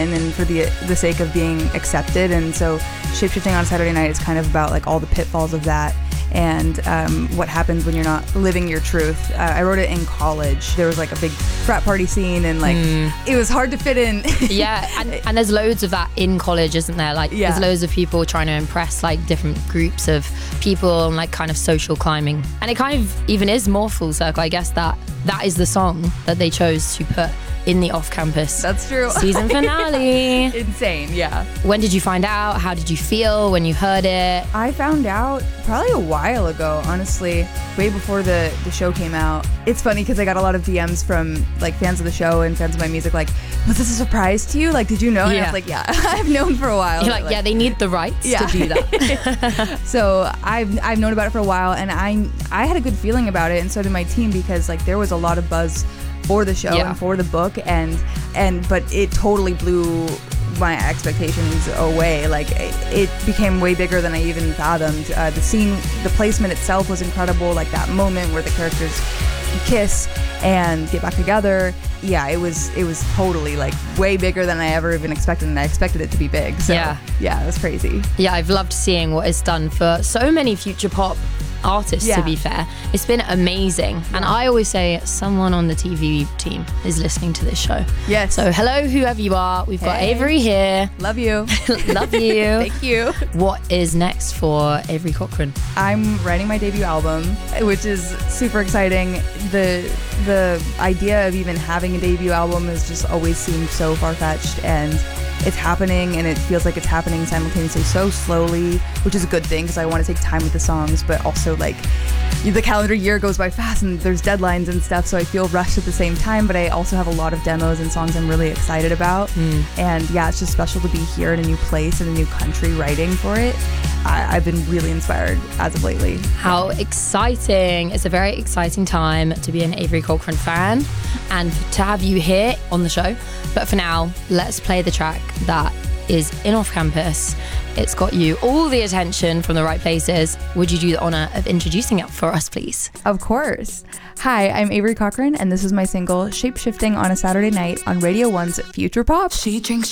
in and for the sake of being accepted. And so Shapeshifting on a Saturday Night is kind of about like all the pitfalls of that and what happens when you're not living your truth. I wrote it in college. There was like a big frat party scene and like it was hard to fit in. Yeah, and there's loads of that in college, isn't there? Like there's loads of people trying to impress like different groups of people and like kind of social climbing. And it kind of even is more full circle, I guess, that is the song that they chose to put in the off-campus That's true. season finale. Insane, yeah. When did you find out? How did you feel when you heard it? I found out probably a while ago, honestly, way before the show came out. It's funny because I got a lot of DMs from like fans of the show and fans of my music like, was this a surprise to you? Like, did you know? And I was like, yeah, I've known for a while. You're like, yeah, they need the rights to do that. So I've known about it for a while, and I had a good feeling about it, and so did my team, because like there was a lot of buzz for the show and for the book, but it totally blew my expectations away. Like it became way bigger than I even fathomed. The scene, the placement itself was incredible. Like that moment where the characters kiss and get back together. Yeah, it was totally like way bigger than I ever even expected, and I expected it to be big. So yeah, it was crazy. Yeah, I've loved seeing what it's done for so many future pop artists, to be fair. It's been amazing. And I always say someone on the TV team is listening to this show. Yes. So hello, whoever you are. We've got Avery here. Love you. Love you. Thank you. What is next for Avery Cochrane? I'm writing my debut album, which is super exciting. The idea of even having a debut album has just always seemed so far-fetched, and it's happening, and it feels like it's happening simultaneously so slowly, which is a good thing because I want to take time with the songs, but also like the calendar year goes by fast and there's deadlines and stuff, so I feel rushed at the same time, but I also have a lot of demos and songs I'm really excited about. And yeah, it's just special to be here in a new place, in a new country, writing for it. I've been really inspired as of lately. How exciting. It's a very exciting time to be an Avery Cochrane fan and to have you here on the show. But for now, let's play the track that is in Off Campus. It's got you all the attention from the right places. Would you do the honor of introducing it for us, please? Of course. Hi, I'm Avery Cochrane, and this is my single, Shapeshifting on a Saturday Night, on Radio 1's Future Pop. She drinks